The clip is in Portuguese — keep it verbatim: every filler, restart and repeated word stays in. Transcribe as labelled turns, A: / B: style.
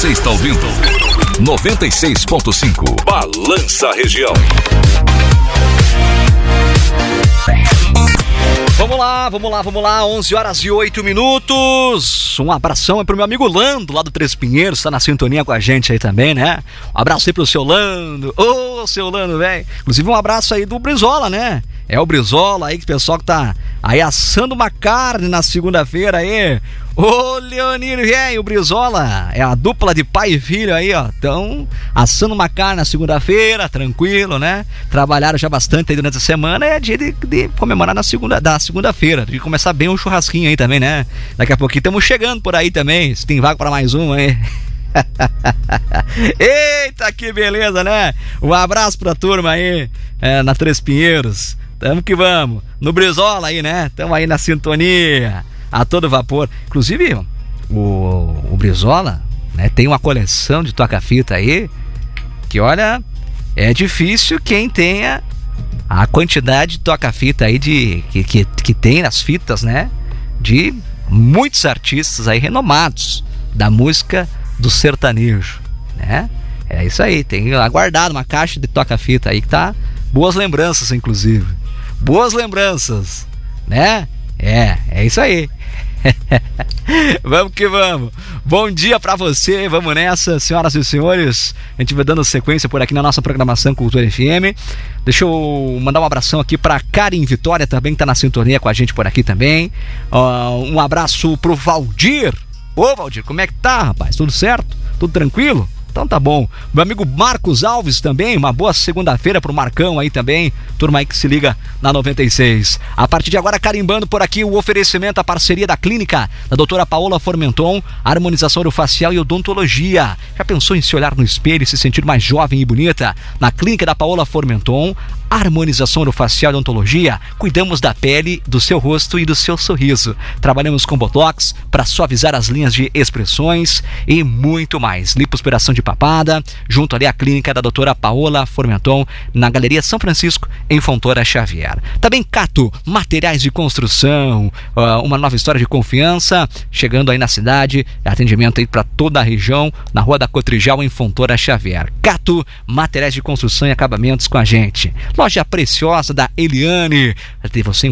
A: Você está ouvindo noventa e seis ponto cinco Balança Região.
B: Vamos lá, vamos lá, vamos lá, onze horas e oito minutos. Um abração aí pro meu amigo Lando, lá do Três Pinheiros, tá na sintonia com a gente aí também, né? Um abraço aí pro seu Lando. Ô, oh, seu Lando, velho. Inclusive um abraço aí do Brizola, né? É o Brizola aí, que o pessoal que tá aí assando uma carne na segunda-feira aí. Ô, Leonir, velho, o Brizola é a dupla de pai e filho aí, ó. Então, assando uma carne na segunda-feira, tranquilo, né? Trabalharam já bastante aí durante a semana, é dia de, de comemorar na segunda, da segunda-feira, de começar bem um churrasquinho aí também, né? Daqui a pouquinho estamos chegando por aí também, se tem vaga para mais um aí. Eita, que beleza, né? Um abraço pra turma aí, é, na Três Pinheiros. Tamo que vamos. No Brizola aí, né? Tamo aí na sintonia, a todo vapor. Inclusive, o, o Brizola, né, tem uma coleção de toca-fita aí que, olha, é difícil quem tenha a quantidade de toca-fita aí de, que, que, que tem nas fitas, né? De muitos artistas aí renomados da música do sertanejo, né? É isso aí, tem aguardado uma caixa de toca-fita aí que tá boas lembranças, inclusive. Boas lembranças, né? É, é isso aí. Vamos que vamos. Bom dia pra você, vamos nessa, senhoras e senhores. A gente vai dando sequência por aqui na nossa programação Cultura F M. Deixa eu mandar um abração aqui pra Karen Vitória também, que tá na sintonia com a gente por aqui também. uh, Um abraço pro Valdir. Ô Valdir, como é que tá, rapaz? Tudo certo? Tudo tranquilo? Então tá bom. Meu amigo Marcos Alves também, uma boa segunda-feira pro Marcão aí também. Turma aí que se liga na noventa e seis. A partir de agora, carimbando por aqui o oferecimento, a parceria da clínica da doutora Paola Formenton, harmonização orofacial e odontologia. Já pensou em se olhar no espelho e se sentir mais jovem e bonita? Na clínica da Paola Formenton, harmonização orofacial e odontologia, cuidamos da pele, do seu rosto e do seu sorriso. Trabalhamos com botox para suavizar as linhas de expressões e muito mais. Lipoaspiração de papada, junto ali à clínica da doutora Paola Formenton, na Galeria São Francisco, em Fontoura Xavier. Também Cato, materiais de construção, uma nova história de confiança, chegando aí na cidade, atendimento aí para toda a região, na Rua da Cotrijal, em Fontoura Xavier. Cato, materiais de construção e acabamentos com a gente. Loja Preciosa da Eliane, você